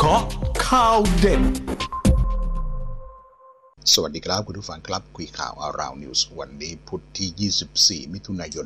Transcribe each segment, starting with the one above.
าะข่าวเด่นสวัสดีครับคุณผู้ฟังครับคุยข่าวAround Newsวันนี้พุธที่24มิถุนายน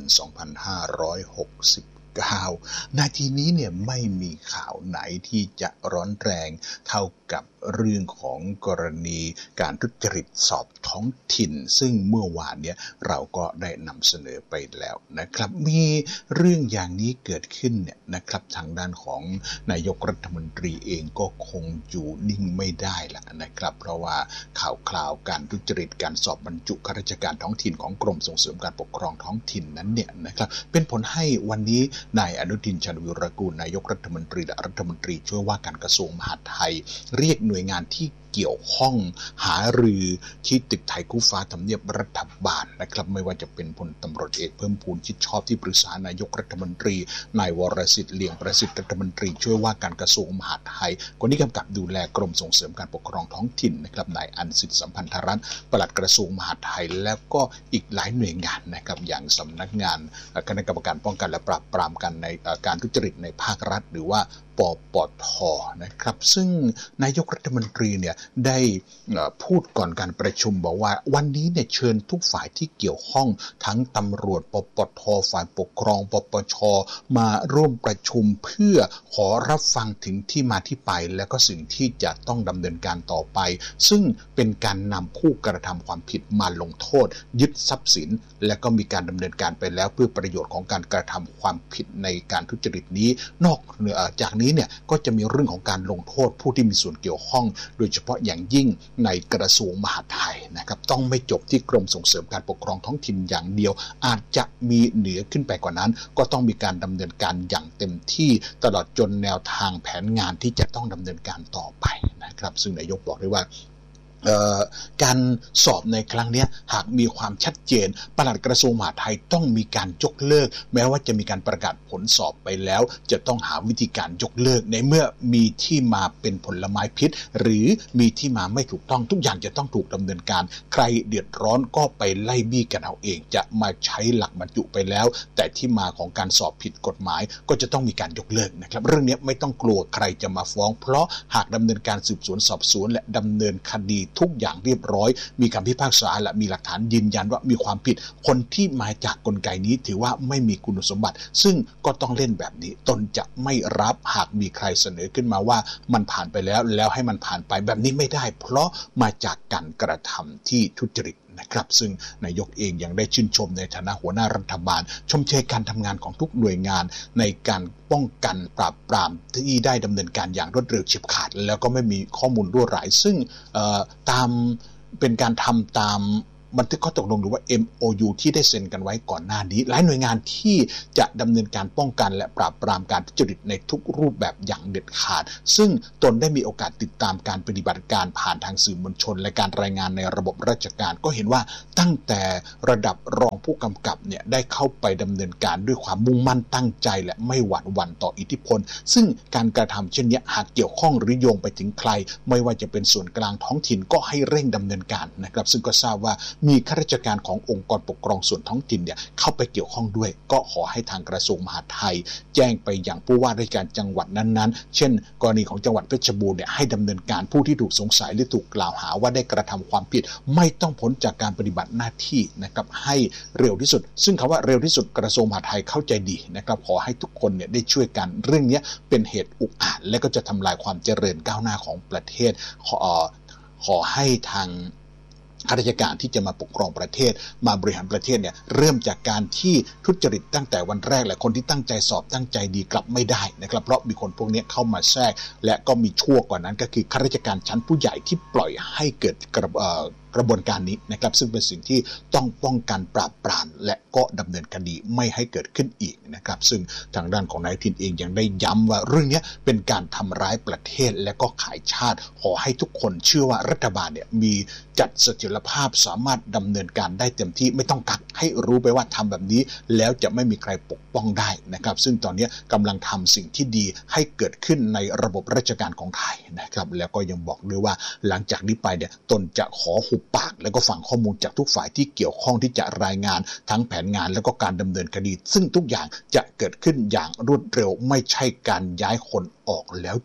2569นาทีนี้เนี่ยไม่มีข่าวไหนที่จะร้อนแรงเท่ากับเรื่องของกรณีการทุจริตสอบท้องถิ่นซึ่งเมื่อวานเนี่ยเราก็ได้นำเสนอไปแล้วนะครับมีเรื่องอย่างนี้เกิดขึ้นเนี่ยนะครับทางด้านของนายกรัฐมนตรีเองก็คงอยู่นิ่งไม่ได้ละนะครับเพราะว่าข่าวการทุจริตการสอบบรรจุข้าราชการท้องถิ่นของกรมส่งเสริมการปกครองท้องถิ่นนั้นเนี่ยนะครับเป็นผลให้วันนี้นายอนุทินชาญวีรกูลนายกรัฐมนตรีและรัฐมนตรีช่วยว่าการกระทรวงมหาดไทยเรียกหน่วยงานที่เกี่ยวข้องหารือที่ตึกไทยคู่ฟ้าทำเนียบรัฐบาลนะครับไม่ว่าจะเป็นพลตำรวจเอกเพิ่มพูนชิดชอบที่ปรึกษานายกรัฐมนตรีนายวรสิทธิ์เลี่ยงประสิทธิ์รัฐมนตรีช่วยว่าการกระทรวงมหาดไทยคนที่กำกับดูแลกรมส่งเสริมการปกครองท้องถิ่นนะครับนายอันสิทธิ์สัมพันธรัตน์ปลัดกระทรวงมหาดไทยแล้วก็อีกหลายหน่วยงานนะครับอย่างสำนักงานคณะกรรมการป้องกันและปราบปรามกันในการทุจริตในภาครัฐหรือว่าปปท.นะครับซึ่งนายกรัฐมนตรีเนี่ยได้พูดก่อนการประชุมบอกว่าวันนี้เนี่ยเชิญทุกฝ่ายที่เกี่ยวข้องทั้งตำรวจปปท.ฝ่ายปกครองปปช.มาร่วมประชุมเพื่อขอรับฟังถึงที่มาที่ไปและก็สิ่งที่จะต้องดำเนินการต่อไปซึ่งเป็นการนำผู้กระทำความผิดมาลงโทษยึดทรัพย์สินและก็มีการดำเนินการไปแล้วเพื่อประโยชน์ของการกระทำความผิดในการทุจริตนี้นอกเหนือจากนี้เนี่ยก็จะมีเรื่องของการลงโทษผู้ที่มีส่วนเกี่ยวข้องโดยเฉพาะอย่างยิ่งในกระทรวงมหาดไทยนะครับต้องไม่จบที่กรมส่งเสริมการปกครองท้องถิ่นอย่างเดียวอาจจะมีเหนือขึ้นไปกว่านั้นก็ต้องมีการดำเนินการอย่างเต็มที่ตลอดจนแนวทางแผนงานที่จะต้องดำเนินการต่อไปนะครับซึ่งนายกบอกด้วยว่าการสอบในครั้งนี้หากมีความชัดเจนปลัดกระทรวงมหาดไทยต้องมีการยกเลิกแม้ว่าจะมีการประกาศผลสอบไปแล้วจะต้องหาวิธีการยกเลิกในเมื่อมีที่มาเป็นผลไม้พิษหรือมีที่มาไม่ถูกต้องทุกอย่างจะต้องถูกดำเนินการใครเดือดร้อนก็ไปไล่บี้กันเอาเองจะมาใช้หลักบรรจุไปแล้วแต่ที่มาของการสอบผิดกฎหมายก็จะต้องมีการยกเลิกนะครับเรื่องนี้ไม่ต้องกลัวใครจะมาฟ้องเพราะหากดำเนินการสืบสวนสอบสวนและดำเนินคดีทุกอย่างเรียบร้อยมีคำพิพากษาและมีหลักฐานยืนยันว่ามีความผิดคนที่มาจากกลไกนี้ถือว่าไม่มีคุณสมบัติซึ่งก็ต้องเล่นแบบนี้ตนจะไม่รับหากมีใครเสนอขึ้นมาว่ามันผ่านไปแล้วให้มันผ่านไปแบบนี้ไม่ได้เพราะมาจากการกระทำที่ทุจริตนะครับซึ่งนายกเองยังได้ชื่นชมในฐานะหัวหน้ารัฐบาลชมเชยการทำงานของทุกหน่วยงานในการป้องกันปราบปรามที่ได้ดำเนินการอย่างรวดเร็วเฉียบขาดแล้วก็ไม่มีข้อมูลรั่วไหลซึ่งตามเป็นการทำตามบันทึกข้อตกลงหรือว่า MOU ที่ได้เซ็นกันไว้ก่อนหน้านี้หลายหน่วยงานที่จะดำเนินการป้องกันและปราบปรามการทุจริตในทุกรูปแบบอย่างเด็ดขาดซึ่งตนได้มีโอกาสติดตามการปฏิบัติการผ่านทางสื่อมวลชนและการรายงานในระบบราชการก็เห็นว่าตั้งแต่ระดับรองผู้กำกับเนี่ยได้เข้าไปดำเนินการด้วยความมุ่งมั่นตั้งใจและไม่หวั่นหวั่นต่ออิทธิพลซึ่งการกระทำเช่นนี้หากเกี่ยวข้องหรือโยงไปถึงใครไม่ว่าจะเป็นส่วนกลางท้องถิ่นก็ให้เร่งดำเนินการนะครับซึ่งก็ทราบว่ามีข้าราชการขององค์กรปกครองส่วนท้องถิ่นเนี่ยเข้าไปเกี่ยวข้องด้วยก็ขอให้ทางกระทรวงมหาดไทยแจ้งไปยังผู้ว่าราชการจังหวัดนั้นๆเช่นกรณีของจังหวัดเพชรบูรณ์เนี่ยให้ดำเนินการผู้ที่ถูกสงสัยหรือถูกกล่าวหาว่าได้กระทำความผิดไม่ต้องพ้นจากการปฏิบัติหน้าที่นะครับให้เร็วที่สุดซึ่งคำว่าเร็วที่สุดกระทรวงมหาดไทยเข้าใจดีนะครับขอให้ทุกคนเนี่ยได้ช่วยกันเรื่องนี้เป็นเหตุอุกอาจและก็จะทำลายความเจริญก้าวหน้าของประเทศขอให้ทางข้าราชการที่จะมาปกครองประเทศมาบริหารประเทศเนี่ยเริ่มจากการที่ทุจริตตั้งแต่วันแรกและคนที่ตั้งใจสอบตั้งใจดีกลับไม่ได้นะครับเพราะมีคนพวกนี้เข้ามาแทรกและก็มีชั่วกว่านั้นก็คือข้าราชการชั้นผู้ใหญ่ที่ปล่อยให้เกิดกระบวนการนี้นะครับซึ่งเป็นสิ่งที่ต้องป้องกันปราบปรามและก็ดำเนินคดีไม่ให้เกิดขึ้นอีกนะครับซึ่งทางด้านของนายทินเองยังได้ย้ำว่าเรื่องนี้เป็นการทำร้ายประเทศและก็ขายชาติขอให้ทุกคนเชื่อว่ารัฐบาลเนี่ยมีจัดเสถียรภาพสามารถดำเนินการได้เต็มที่ไม่ต้องกักให้รู้ไปว่าทำแบบนี้แล้วจะไม่มีใครปกป้องได้นะครับซึ่งตอนนี้กำลังทำสิ่งที่ดีให้เกิดขึ้นในระบบราชการของไทยนะครับแล้วก็ยังบอกด้วยว่าหลังจากนี้ไปเนี่ยตนจะขอหุบปากแล้วก็ฟังข้อมูลจากทุกฝ่ายที่เกี่ยวข้องที่จะรายงานทั้งแผนงานแล้วก็การดำเนินคดีซึ่งทุกอย่างจะเกิดขึ้นอย่างรวดเร็วไม่ใช่การย้ายคนออกแล้วจบ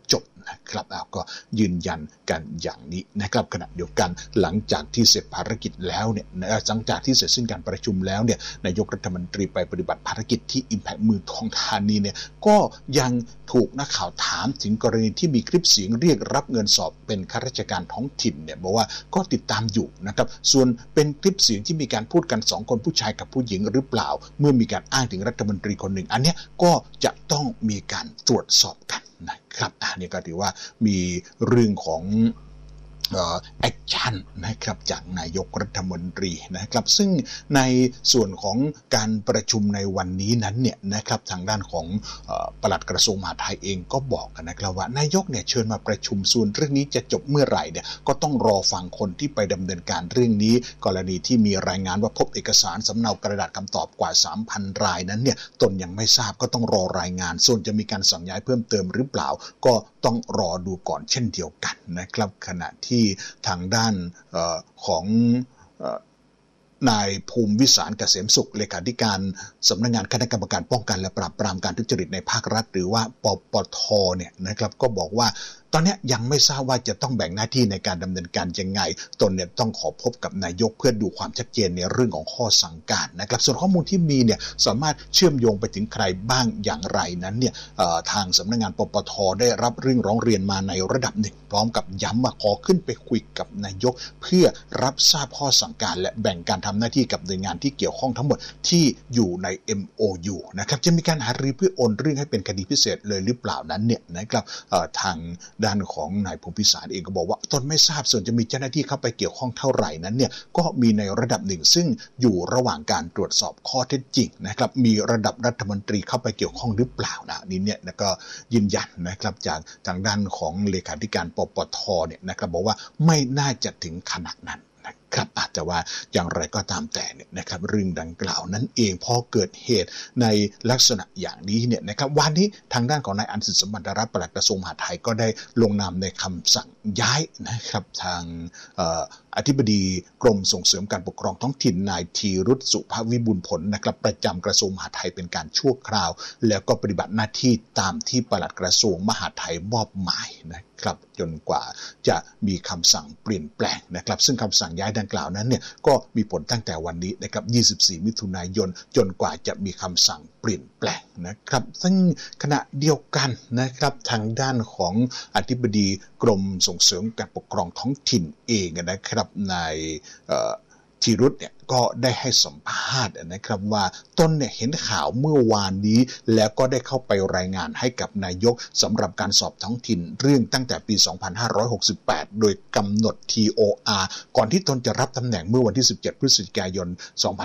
นะครับก็ยืนยันกันอย่างนี้นะครับขณะเดียวกันหลังจากที่เสร็จภารกิจแล้วเนี่ยหลังจากที่เสร็จสิ้นการประชุมแล้วเนี่ยนายกรัฐมนตรีไปปฏิบัติภารกิจที่ Impact เมืองทองธานีเนี่ยก็ยังถูกนักข่าวถามถึงกรณีที่มีคลิปเสียงเรียกรับเงินสอบเป็นข้าราชการท้องถิ่นเนี่ยบอกว่าก็ติดตามอยู่นะครับส่วนเป็นคลิปเสียงที่มีการพูดกัน2คนผู้ชายกับผู้หญิงหรือเปล่าเมื่อมีการอ้างถึงรัฐมนตรีคนหนึ่งอันนี้ก็จะต้องมีการตรวจสอบกันนะครับนี่ก็ถือว่ามีเรื่องของแอคชั่นนะครับจากนายกรัฐมนตรีนะครับซึ่งในส่วนของการประชุมในวันนี้นั้นเนี่ยนะครับทางด้านของปลัดกระทรวงมหาดไทยเองก็บอกนะครับว่านายกเนี่ยเชิญมาประชุมส่วนเรื่องนี้จะจบเมื่อไหร่เนี่ยก็ต้องรอฟังคนที่ไปดำเนินการเรื่องนี้กรณีที่มีรายงานว่าพบเอกสารสำเนากระดาษคำตอบกว่า 3,000 รายนั้นเนี่ยตนยังไม่ทราบก็ต้องรอรายงานส่วนจะมีการสั่งย้ายเพิ่มเติมหรือเปล่าก็ต้องรอดูก่อนเช่นเดียวกันนะครับขณะที่ทางด้านของนายภูมิวิสารเกษมสุขเลขาธิการสำนักงานคณะกรรมการป้องกันและปราบปรามการทุจริตในภาครัฐหรือว่าปปทเนี่ยนะครับก็บอกว่าตอนนี้ยังไม่ทราบว่าจะต้องแบ่งหน้าที่ในการดำเนินการยังไงตนเนี่ยต้องขอพบกับนายกเพื่อดูความชัดเจนในเรื่องของข้อสั่งการนะครับส่วนข้อมูลที่มีเนี่ยสามารถเชื่อมโยงไปถึงใครบ้างอย่างไรนั้นเนี่ยทางสำนักงานปปทได้รับเรื่องร้องเรียนมาในระดับหนึ่งพร้อมกับย้ำว่าขอขึ้นไปคุยกับนายกเพื่อรับทราบข้อสั่งการและแบ่งการทำหน้าที่กับหน่วยงานที่เกี่ยวข้องทั้งหมดที่อยู่ใน MOU นะครับจะมีการหารือเพื่อโอนเรื่องให้เป็นคดีพิเศษเลยหรือเปล่านั้นเนี่ยนะครับทางด้านของนายภูมิพิสารเองก็บอกว่าตนไม่ทราบส่วนจะมีเจ้าหน้าที่เข้าไปเกี่ยวข้องเท่าไหร่นั้นเนี่ยก็มีในระดับหนึ่งซึ่งอยู่ระหว่างการตรวจสอบข้อเท็จจริงนะครับมีระดับรัฐมนตรีเข้าไปเกี่ยวข้องหรือเปล่านะนี่เนี่ยก็ยืนยันนะครับจากทางด้านของเลขาธิการปปทเนี่ยนะครับบอกว่าไม่น่าจะถึงขนาดนั้นครับแต่ว่าอย่างไรก็ตามแต่เนี่ยนะครับเรื่องดังกล่าวนั้นเองพอเกิดเหตุในลักษณะอย่างนี้เนี่ยนะครับวันนี้ทางด้านของนายอันสิทธิ์สมบัติรัตน์ปลัดกระทรวงมหาดไทยก็ได้ลงนามในคำสั่งย้ายนะครับทางอธิบดีกรมส่งเสริมการปกครองท้องถิ่นนายธีรุษสุภวิบูลย์ผลนะครับประจำกระทรวงมหาดไทยเป็นการชั่วคราวแล้วก็ปฏิบัติหน้าที่ตามที่ปลัดกระทรวงมหาดไทยมอบหมายนะครับจนกว่าจะมีคำสั่งเปลี่ยนแปลงนะครับซึ่งคำสั่งย้ายดังกล่าวนั้นเนี่ยก็มีผลตั้งแต่วันนี้นะครับ24 มิถุนายนจนกว่าจะมีคำสั่งเปลี่ยนแปลงนะครับซึ่งขณะเดียวกันนะครับทางด้านของอธิบดีกรมส่งเสริมการปกครองท้องถิ่นเองนะครับนายธีรุษเนี่ยก็ได้ให้สัมภาษณ์นะครับว่าตนเนี่ยเห็นข่าวเมื่อวานนี้แล้วก็ได้เข้าไปรายงานให้กับนายกสำหรับการสอบท้องถิ่นเรื่องตั้งแต่ปี 2568 โดยกำหนด TOR ก่อนที่ตนจะรับตำแหน่งเมื่อวันที่ 17 พฤศจิกายน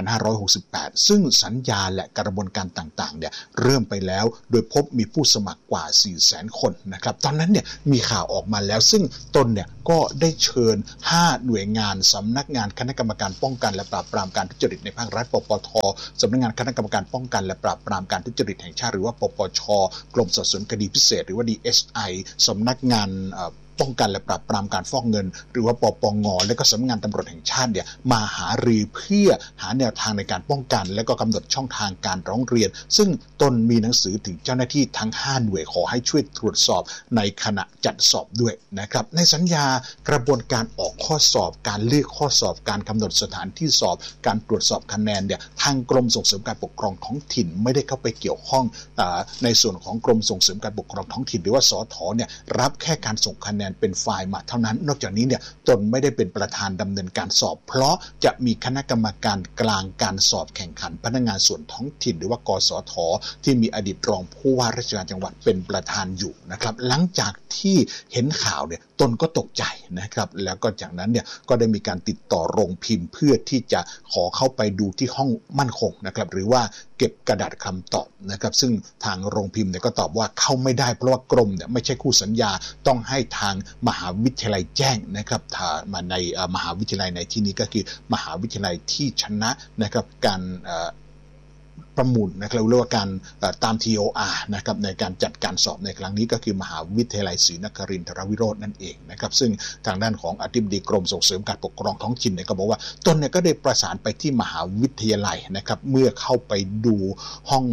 2568 ซึ่งสัญญาและกระบวนการต่างๆเนี่ยเริ่มไปแล้วโดยพบมีผู้สมัครกว่า 400,000 คนนะครับตอนนั้นเนี่ยมีข่าวออกมาแล้วซึ่งตนเนี่ยก็ได้เชิญ 5 หน่วยงานสำนักงานคณะกรรมการป้องกันและปราบปรามการทุจริตในภาครัฐปปท.สำนักงานคณะกรรมการป้องกันและปราบปรามการทุจริตแห่งชาติหรือว่าปปช.กรมสอบสวนคดีพิเศษหรือว่า DSI สำนักงานป้องกันและปราบปรามการฟอกเงินหรือว่าปปง.และก็สำนักงานตำรวจแห่งชาติเนี่ยมาหารือเพื่อหาแนวทางในการป้องกันและก็กำหนดช่องทางการร้องเรียนซึ่งตนมีหนังสือถึงเจ้าหน้าที่ทั้ง5หน่วยขอให้ช่วยตรวจสอบในขณะจัดสอบด้วยนะครับในสัญญากระบวนการออกข้อสอบการเลือกข้อสอบการกำหนดสถานที่สอบการตรวจสอบคะแนนเนี่ยทางกรมส่งเสริมการปกครองท้องถิ่นไม่ได้เข้าไปเกี่ยวข้องในส่วนของกรมส่งเสริมการปกครองท้องถิ่นหรือว่าสท.เนี่ยรับแค่การส่งคะแนนเป็นไฟล์มาเท่านั้นนอกจากนี้เนี่ยตนไม่ได้เป็นประธานดำเนินการสอบเพราะจะมีคณะกรรมการกลางการสอบแข่งขันพนักงานส่วนท้องถิ่นหรือว่ากสท.ที่มีอดีตรองผู้ว่าราชการจังหวัดเป็นประธานอยู่นะครับหลังจากที่เห็นข่าวเนี่ยตนก็ตกใจนะครับแล้วก็จากนั้นเนี่ยก็ได้มีการติดต่อโรงพิมพ์เพื่อที่จะขอเข้าไปดูที่ห้องมั่นคงนะครับหรือว่าเก็บกระดาษคำตอบนะครับซึ่งทางโรงพิมพ์เนี่ยก็ตอบว่าเข้าไม่ได้เพราะว่ากรมเนี่ยไม่ใช่คู่สัญญาต้องให้ทางมหาวิทยาลัยแจ้งนะครับมาในมหาวิทยาลัยในที่นี้ก็คือมหาวิทยาลัยที่ชนะนะครับการประมูลนะครับเรียกว่าการตาม TOR นะครับในการจัดการสอบในครั้งนี้ก็คือมหาวิทยาลัยศรีนครินทรวิโรจน์นั่นเองนะครับซึ่งทางด้านของอธิบดีกรมส่งเสริมการปกครองท้องถิ่นเนี่ยก็บอกว่าตนเนี่ยก็ได้ประสานไปที่มหาวิทยาลัยนะครับเมื่อเข้าไปดูห้อง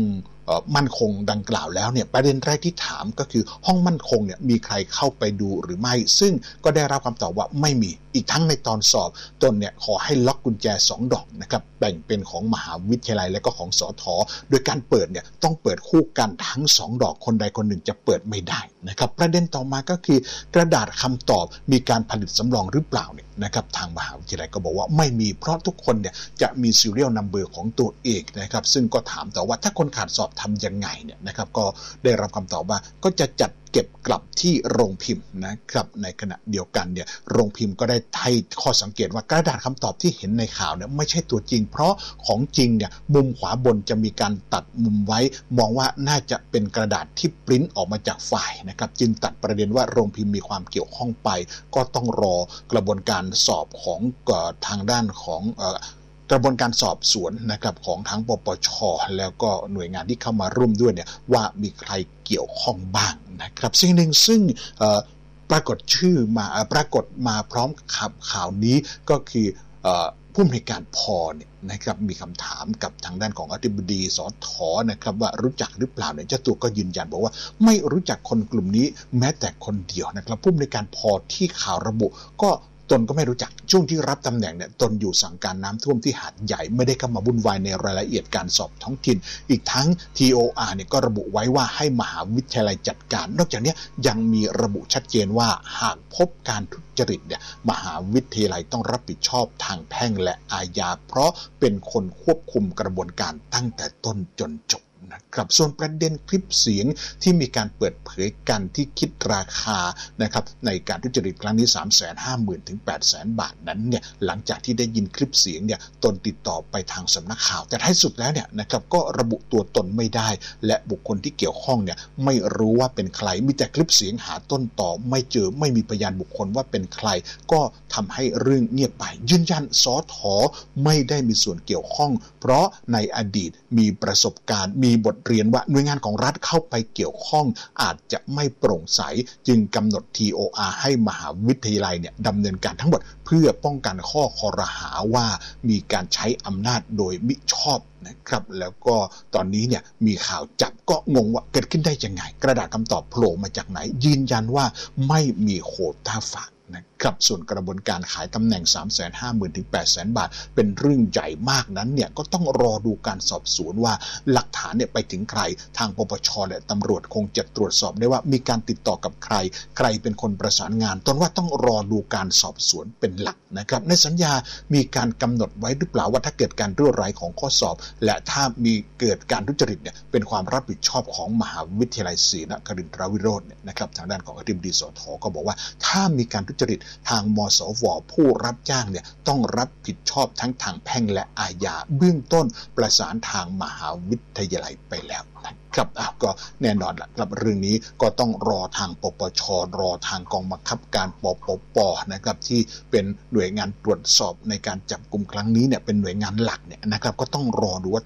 มั่นคงดังกล่าวแล้วเนี่ยประเด็นแรกที่ถามก็คือห้องมั่นคงเนี่ยมีใครเข้าไปดูหรือไม่ซึ่งก็ได้รับคำตอบว่าไม่มีอีกทั้งในตอนสอบตนเนี่ยขอให้ล็อกกุญแจ2 ดอกนะครับแบ่งเป็นของมหาวิทยาลัยและก็ของสท.โดยการเปิดเนี่ยต้องเปิดคู่กันทั้ง2 ดอกคนใดคนหนึ่งจะเปิดไม่ได้นะครับประเด็นต่อมาก็คือกระดาษคำตอบมีการผลิตสำรองหรือเปล่าเนี่ยนะครับทางมหาวิทยาลัยก็บอกว่าไม่มีเพราะทุกคนเนี่ยจะมี serial number ของตัวเองนะครับซึ่งก็ถามต่อว่าถ้าคนขาดสอบทำยังไงเนี่ยนะครับก็ได้รับคำตอบว่าก็จะจัดเก็บกลับที่โรงพิมพ์นะครับในขณะเดียวกันเนี่ยโรงพิมพ์ก็ได้ให้ข้อสังเกตว่ากระดาษคำตอบที่เห็นในข่าวเนี่ยไม่ใช่ตัวจริงเพราะของจริงเนี่ยมุมขวาบนจะมีการตัดมุมไว้มองว่าน่าจะเป็นกระดาษที่ปริ้นออกมาจากไฟล์นะครับจึงตัดประเด็นว่าโรงพิมพ์มีความเกี่ยวข้องไปก็ต้องรอกระบวนการสอบของทางด้านของกระบวนการสอบสวนนะครับของทั้งปปช.แล้วก็หน่วยงานที่เข้ามาร่วมด้วยเนี่ยว่ามีใครเกี่ยวข้องบ้างนะครับสิ่งหนึ่งซึ่งปรากฏชื่อมาปรากฏมาพร้อมกับข่าวนี้ก็คือผู้อำนวยการพเนี่ยนะครับมีคำถามกับทางด้านของอธิบดีสท.นะครับว่ารู้จักหรือเปล่าเนี่ยเจ้าตัวก็ยืนยันบอกว่าไม่รู้จักคนกลุ่มนี้แม้แต่คนเดียวนะครับผู้อำนวยการพที่ข่าวระบุก็ตนก็ไม่รู้จักช่วงที่รับตำแหน่งเนี่ยตนอยู่สั่งการน้ำท่วมที่หาดใหญ่ไม่ได้เข้ามาวุ่นวายในรายละเอียดการสอบท้องถิ่นอีกทั้ง TOR เนี่ยก็ระบุไว้ว่าให้มหาวิทยาลัยจัดการนอกจากนี้ยังมีระบุชัดเจนว่าหากพบการทุจริตเนี่ยมหาวิทยาลัยต้องรับผิดชอบทางแพ่งและอาญาเพราะเป็นคนควบคุมกระบวนการตั้งแต่ต้นจนจบนะครับส่วนประเด็นคลิปเสียงที่มีการเปิดเผยกันที่คิดราคานะครับในการทุจริตครั้งนี้ 350,000 ถึง 800,000 บาทนั้นเนี่ยหลังจากที่ได้ยินคลิปเสียงเนี่ยตนติดต่อไปทางสำนักข่าวแต่ท้ายสุดแล้วเนี่ยนะครับก็ระบุตัวตนไม่ได้และบุคคลที่เกี่ยวข้องเนี่ยไม่รู้ว่าเป็นใครมีแต่คลิปเสียงหาต้นต่อไม่เจอไม่มีพยานบุคคลว่าเป็นใครก็ทำให้เรื่องเงียบไปยืนยันสท.ไม่ได้มีส่วนเกี่ยวข้องเพราะในอดีตมีประสบการณ์มีบทเรียนว่าหน่วยงานของรัฐเข้าไปเกี่ยวข้องอาจจะไม่โปร่งใสจึงกำหนด TOR ให้มหาวิทยาลัยเนี่ยดำเนินการทั้งหมดเพื่อป้องกันข้อคอรหาว่ามีการใช้อำนาจโดยมิชอบนะครับแล้วก็ตอนนี้เนี่ยมีข่าวจับก็งงว่าเกิดขึ้นได้ยังไงกระดาษคำตอบโผล่มาจากไหนยืนยันว่าไม่มีโควต้าฝากนะครับส่วนกระบวนการขายตำแหน่ง 350,000 ถึง 800,000 บาทเป็นเรื่องใหญ่มากนั้นเนี่ยก็ต้องรอดูการสอบสวนว่าหลักฐานเนี่ยไปถึงใครทางปปช.และตำรวจคงจะตรวจสอบได้ว่ามีการติดต่อกับใครใครเป็นคนประสานงานต้นว่าต้องรอดูการสอบสวนเป็นหลักนะครับในสัญญามีการกำหนดไว้หรือเปล่าว่าถ้าเกิดการรั่วไหลของข้อสอบและถ้ามีเกิดการทุจริตเนี่ยเป็นความรับผิดชอบของมหาวิทยาลัยศรีนครินทรวิโรจน์เนี่ยนะครับทางด้านของอธิบดีสท.ก็บอกว่าถ้ามีการทุจริตทางมสว.ผู้รับจ้างเนี่ยต้องรับผิดชอบทั้งทางแพ่งและอาญาเบื้องต้นประสานทางมหาวิทยาลัยไปแล้วนะครับก็แน่นอนแหละครับเรื่องนี้ก็ต้องรอทางปปช.รอทางกองบังคับการปปป.นะครับที่เป็นหน่วยงานตรวจสอบในการจับกุมครั้งนี้เนี่ยเป็นหน่วยงานหลักเนี่ยนะครับก็ต้องรอดูว่า